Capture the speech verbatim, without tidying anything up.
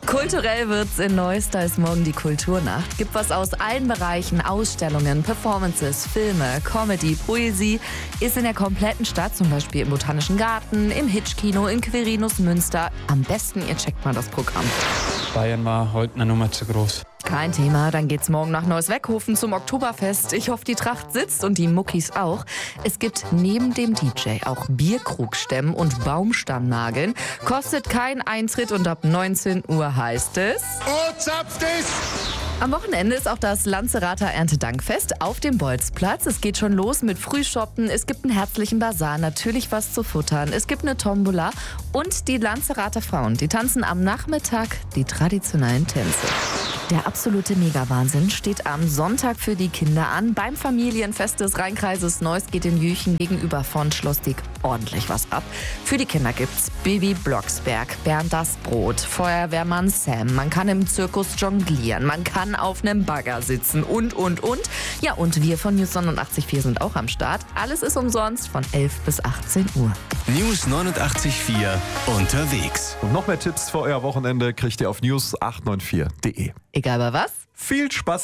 Kulturell wird's in Neuss, da ist morgen die Kulturnacht. Gibt was aus allen Bereichen, Ausstellungen, Performances, Filme, Comedy, Poesie. Ist in der kompletten Stadt, zum Beispiel im Botanischen Garten, im Hitchkino, in Quirinus Münster. Am besten, ihr checkt mal das Programm. Bayern war heute eine Nummer zu groß. Kein Thema, dann geht's morgen nach Neuss-Weckhofen zum Oktoberfest. Ich hoffe, die Tracht sitzt und die Muckis auch. Es gibt neben dem D J auch Bierkrugstemmen und Baumstammnageln. Kostet kein Eintritt und ab neunzehn Uhr heißt es... Oh, zapft es! Am Wochenende ist auch das Lanzerater Erntedankfest auf dem Bolzplatz. Es geht schon los mit Frühshoppen, es gibt einen herzlichen Basar, natürlich was zu futtern, es gibt eine Tombola und die Lanzerater Frauen, die tanzen am Nachmittag die traditionellen Tänze. Der absolute Mega-Wahnsinn steht am Sonntag für die Kinder an. Beim Familienfest des Rheinkreises Neuss geht in Jüchen gegenüber von Schloss Diek ordentlich was ab. Für die Kinder gibt's Bibi Blocksberg, Bernd das Brot, Feuerwehrmann Sam, man kann im Zirkus jonglieren, man kann auf einem Bagger sitzen und, und, und. Ja, und wir von News neunundachtzig Komma vier sind auch am Start. Alles ist umsonst von elf bis achtzehn Uhr. News neunundachtzig Komma vier unterwegs. Und noch mehr Tipps für euer Wochenende kriegt ihr auf news acht neun vier punkt de. Egal bei was. Viel Spaß!